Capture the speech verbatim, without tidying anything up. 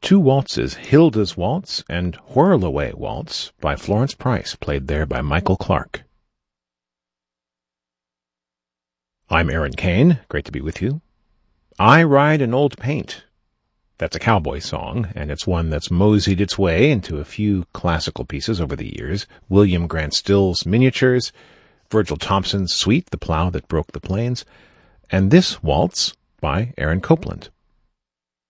two waltzes, Hilda's Waltz and Whirl Away Waltz by Florence Price, played there by Michael Clark. I'm Aaron Kane. Great to be with you. I Ride an Old Paint. That's a cowboy song, and it's one that's moseyed its way into a few classical pieces over the years. William Grant Still's Miniatures, Virgil Thompson's Suite, The Plow That Broke the Plains, and this waltz by Aaron Copland.